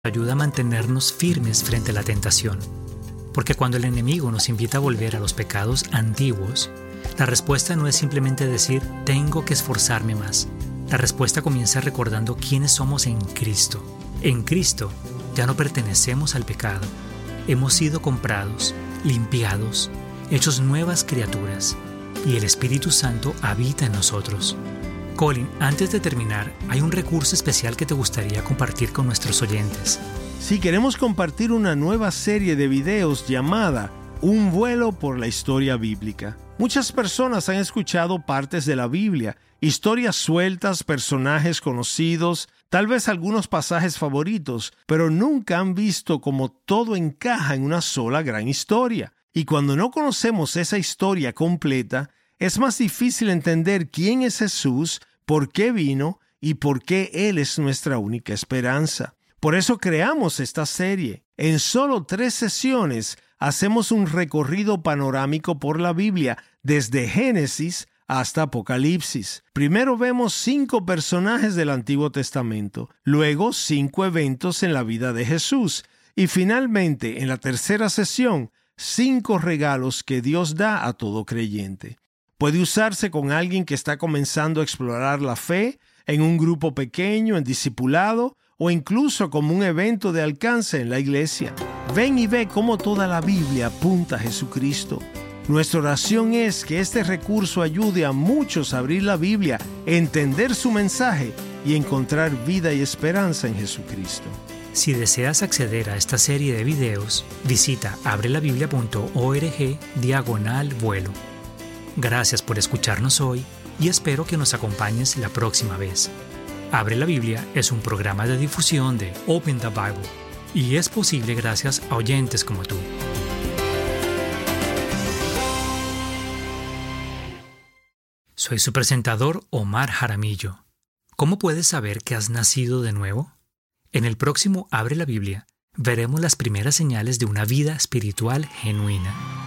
ayuda a mantenernos firmes frente a la tentación. Porque cuando el enemigo nos invita a volver a los pecados antiguos, la respuesta no es simplemente decir, tengo que esforzarme más. La respuesta comienza recordando quiénes somos en Cristo. En Cristo ya no pertenecemos al pecado. Hemos sido comprados, limpiados, hechos nuevas criaturas, y el Espíritu Santo habita en nosotros. Colin, antes de terminar, hay un recurso especial que te gustaría compartir con nuestros oyentes. Sí, queremos compartir una nueva serie de videos llamada Un vuelo por la historia bíblica. Muchas personas han escuchado partes de la Biblia, historias sueltas, personajes conocidos, tal vez algunos pasajes favoritos, pero nunca han visto cómo todo encaja en una sola gran historia. Y cuando no conocemos esa historia completa, es más difícil entender quién es Jesús, por qué vino y por qué Él es nuestra única esperanza. Por eso creamos esta serie. En solo 3 sesiones hacemos un recorrido panorámico por la Biblia, desde Génesis hasta Apocalipsis. Primero vemos 5 personajes del Antiguo Testamento, luego 5 eventos en la vida de Jesús y finalmente, en la tercera sesión, 5 regalos que Dios da a todo creyente. Puede usarse con alguien que está comenzando a explorar la fe, en un grupo pequeño, en discipulado, o incluso como un evento de alcance en la iglesia. Ven y ve cómo toda la Biblia apunta a Jesucristo. Nuestra oración es que este recurso ayude a muchos a abrir la Biblia, entender su mensaje y encontrar vida y esperanza en Jesucristo. Si deseas acceder a esta serie de videos, visita abrelabiblia.org/vuelo. Gracias por escucharnos hoy y espero que nos acompañes la próxima vez. Abre la Biblia es un programa de difusión de Open the Bible y es posible gracias a oyentes como tú. Soy su presentador Omar Jaramillo. ¿Cómo puedes saber que has nacido de nuevo? En el próximo Abre la Biblia veremos las primeras señales de una vida espiritual genuina.